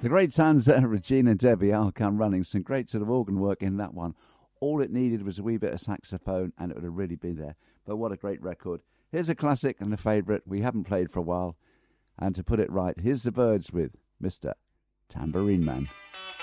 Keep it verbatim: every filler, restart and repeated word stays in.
The great sounds there, Regina and Debbie, I'll Come Running. Some great sort of organ work in that one. All it needed was a wee bit of saxophone and it would have really been there. But what a great record. Here's a classic and a favourite we haven't played for a while. And to put it right, here's the Byrds with Mister Tambourine Man.